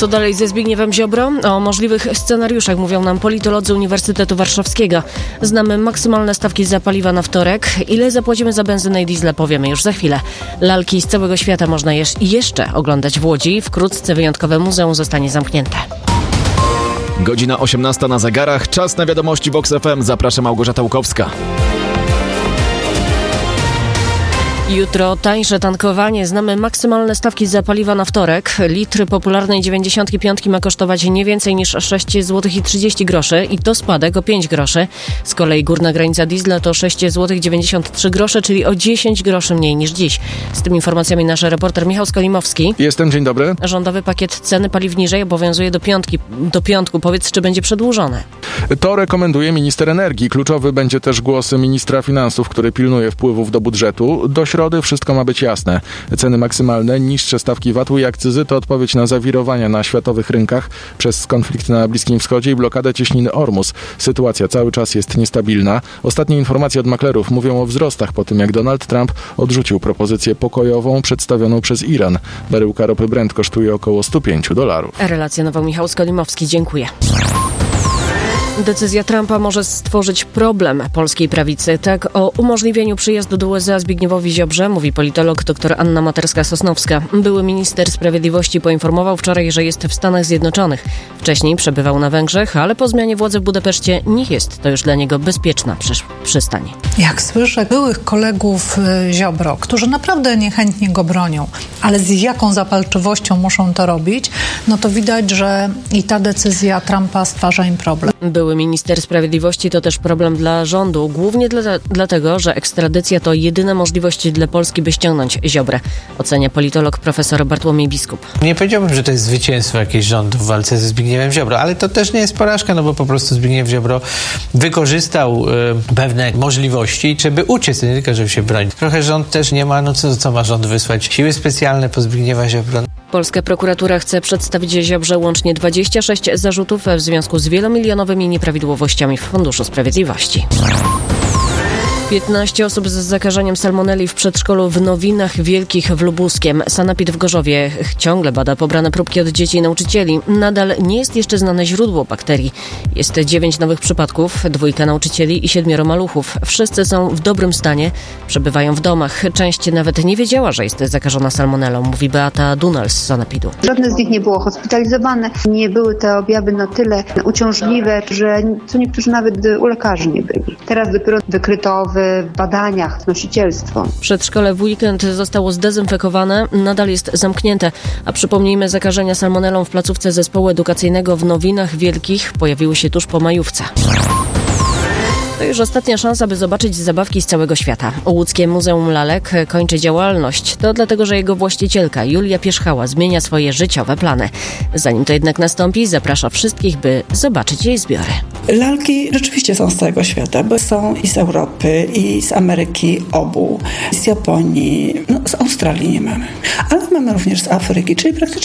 Co dalej ze Zbigniewem Ziobro? O możliwych scenariuszach mówią nam politolodzy Uniwersytetu Warszawskiego. Znamy maksymalne stawki za paliwa na wtorek. Ile zapłacimy za benzynę i diesla, powiemy już za chwilę. Lalki z całego świata można jeszcze oglądać w Łodzi. Wkrótce wyjątkowe muzeum zostanie zamknięte. Godzina 18 na zegarach. Czas na wiadomości Vox FM. Zaprasza Małgorzata Łukowska. Jutro tańsze tankowanie. Znamy maksymalne stawki za paliwa na wtorek. Litr popularnej 95 ma kosztować nie więcej niż 6 zł i 30 groszy i to spadek o 5 groszy. Z kolei górna granica diesla to 6 zł 93 grosze, czyli o 10 groszy mniej niż dziś. Z tymi informacjami nasz reporter Michał Skolimowski. Jestem, dzień dobry. Rządowy pakiet ceny paliw niżej obowiązuje do piątku. Powiedz, czy będzie przedłużony? To rekomenduje minister energii. Kluczowy będzie też głos ministra finansów, który pilnuje wpływów do budżetu. Do środy wszystko ma być jasne. Ceny maksymalne, niższe stawki VAT-u i akcyzy to odpowiedź na zawirowania na światowych rynkach przez konflikt na Bliskim Wschodzie i blokadę cieśniny Ormus. Sytuacja cały czas jest niestabilna. Ostatnie informacje od maklerów mówią o wzrostach po tym, jak Donald Trump odrzucił propozycję pokojową przedstawioną przez Iran. Baryłka ropy Brent kosztuje około $105. Relacjonował Michał Skolimowski. Dziękuję. Decyzja Trumpa może stworzyć problem polskiej prawicy. Tak o umożliwieniu przyjazdu do USA Zbigniewowi Ziobrze mówi politolog dr Anna Materska-Sosnowska. Były minister sprawiedliwości poinformował wczoraj, że jest w Stanach Zjednoczonych. Wcześniej przebywał na Węgrzech, ale po zmianie władzy w Budapeszcie nie jest to już dla niego bezpieczna przystań. Jak słyszę byłych kolegów Ziobro, którzy naprawdę niechętnie go bronią, ale z jaką zapalczywością muszą to robić, no to widać, że i ta decyzja Trumpa stwarza im problem. Były minister sprawiedliwości to też problem dla rządu, głównie dlatego, że ekstradycja to jedyna możliwość dla Polski, by ściągnąć Ziobrę, ocenia politolog profesor Bartłomiej Biskup. Nie powiedziałbym, że to jest zwycięstwo jakiegoś rządu w walce ze Zbigniewem Ziobro, ale to też nie jest porażka, no bo po prostu Zbigniew Ziobro wykorzystał pewne możliwości, żeby uciec, nie tylko żeby się bronić. Trochę rząd też nie ma, no co ma rząd wysłać? Siły specjalne po Zbigniewa Ziobro. Polska prokuratura chce przedstawić Ziobrze łącznie 26 zarzutów w związku z wielomilionowymi nieprawidłowościami w Funduszu Sprawiedliwości. 15 osób z zakażeniem salmonelli w przedszkolu w Nowinach Wielkich w Lubuskiem. Sanepid w Gorzowie ciągle bada pobrane próbki od dzieci i nauczycieli. Nadal nie jest jeszcze znane źródło bakterii. Jest 9 nowych przypadków, 2 nauczycieli i 7 maluchów. Wszyscy są w dobrym stanie, przebywają w domach. Część nawet nie wiedziała, że jest zakażona salmonellą, mówi Beata Dunal z Sanepidu. Żadne z nich nie było hospitalizowane. Nie były te objawy na tyle uciążliwe, że co niektórzy nawet u lekarzy nie byli. Teraz dopiero wykryto w badaniach nosicielstwo. Przedszkole w weekend zostało zdezynfekowane, nadal jest zamknięte, a przypomnijmy, zakażenia salmonellą w placówce zespołu edukacyjnego w Nowinach Wielkich pojawiły się tuż po majówce. To już ostatnia szansa, by zobaczyć zabawki z całego świata. Łódzkie Muzeum Lalek kończy działalność. To dlatego, że jego właścicielka Julia Pierzchała zmienia swoje życiowe plany. Zanim to jednak nastąpi, zaprasza wszystkich, by zobaczyć jej zbiory. Lalki rzeczywiście są z całego świata, bo są i z Europy, i z Ameryki obu, z Japonii, z Australii nie mamy. Ale mamy również z Afryki, czyli praktycznie